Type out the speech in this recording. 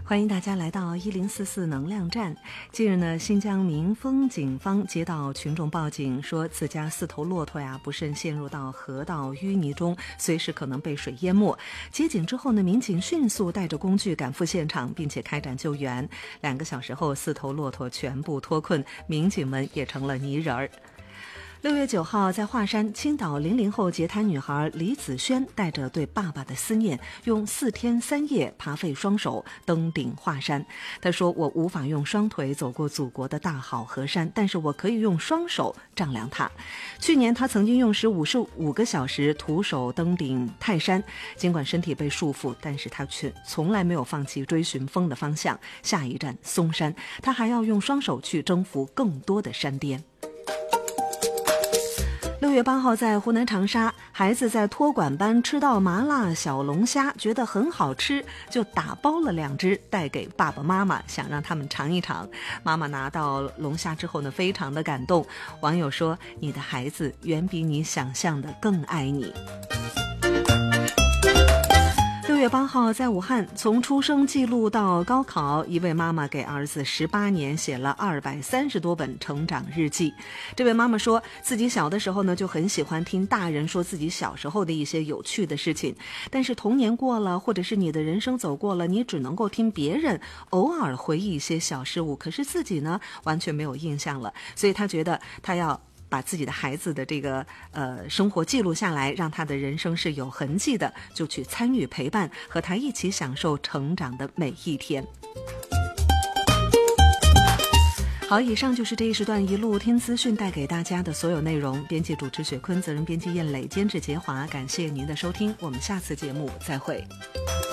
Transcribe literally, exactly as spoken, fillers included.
欢迎大家来到一零四四能量站。近日呢，新疆民丰警方接到群众报警，说自家四头骆驼呀不慎陷入到河道淤泥中，随时可能被水淹没。接警之后呢，民警迅速带着工具赶赴现场，并且开展救援。两个小时后，四头骆驼全部脱困，民警们也成了泥人儿。六月九号，在华山，青岛零零后截瘫女孩李子轩带着对爸爸的思念，用四天三夜爬废双手登顶华山。他说：“我无法用双腿走过祖国的大好河山，但是我可以用双手丈量它。”去年，他曾经用时五十五个小时徒手登顶泰山，尽管身体被束缚，但是他却从来没有放弃追寻风的方向。下一站嵩山，他还要用双手去征服更多的山巅。六月八号，在湖南长沙，孩子在托管班吃到麻辣小龙虾，觉得很好吃，就打包了两只带给爸爸妈妈，想让他们尝一尝。妈妈拿到龙虾之后呢，非常的感动。网友说：“你的孩子远比你想象的更爱你。”六月八号，在武汉，从出生记录到高考，一位妈妈给儿子十八年写了二百三十多本成长日记。这位妈妈说，自己小的时候呢，就很喜欢听大人说自己小时候的一些有趣的事情，但是童年过了，或者是你的人生走过了，你只能够听别人偶尔回忆一些小事物，可是自己呢，完全没有印象了。所以她觉得她要把自己的孩子的这个呃生活记录下来，让他的人生是有痕迹的，就去参与陪伴，和他一起享受成长的每一天。好，以上就是这一时段一路听资讯带给大家的所有内容。编辑主持雪坤，责任编辑燕磊，监制杰华。感谢您的收听，我们下次节目再会。